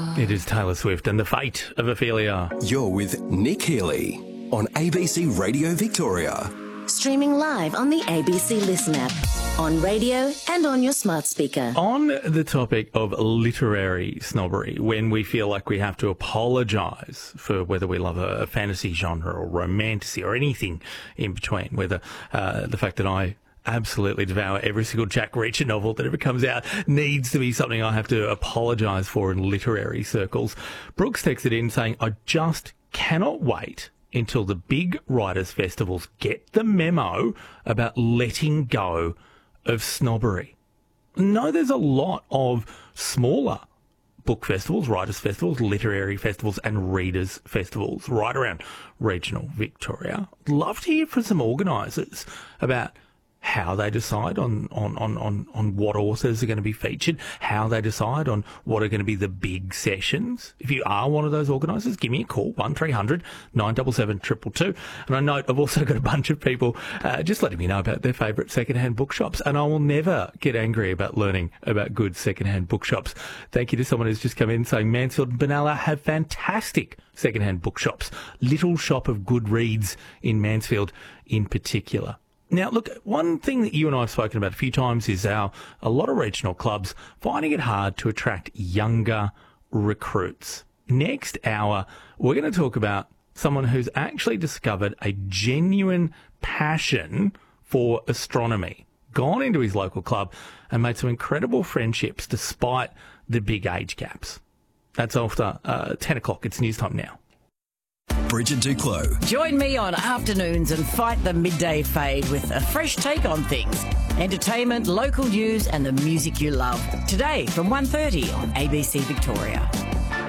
It is Taylor Swift and The Fate of Ophelia. You're with Nick Healy on ABC Radio Victoria. Streaming live on the ABC Listen app, on radio and on your smart speaker. On the topic of literary snobbery, when we feel like we have to apologise for whether we love a fantasy genre or romantasy or anything in between, whether the fact that I absolutely devour every single Jack Reacher novel that ever comes out needs to be something I have to apologise for in literary circles. Brooks texted in saying, I just cannot wait until the big writers' festivals get the memo about letting go of snobbery. No, there's a lot of smaller book festivals, writers' festivals, literary festivals and readers' festivals right around regional Victoria. I'd love to hear from some organisers about how they decide on what authors are going to be featured, how they decide on what are going to be the big sessions. If you are one of those organisers, give me a call, 1300 977 222. And I note I've also got a bunch of people just letting me know about their favourite secondhand bookshops, and I will never get angry about learning about good secondhand bookshops. Thank you to someone who's just come in saying Mansfield and Benalla have fantastic secondhand bookshops. Little Shop of Good Reads in Mansfield in particular. Now, look, one thing that you and I have spoken about a few times is a lot of regional clubs finding it hard to attract younger recruits. Next hour, we're going to talk about someone who's actually discovered a genuine passion for astronomy, gone into his local club and made some incredible friendships despite the big age gaps. That's after 10 o'clock. It's news time now. Bridget Duclos. Join me on afternoons and fight the midday fade with a fresh take on things. Entertainment, local news and the music you love. Today from 1:30 on ABC Victoria.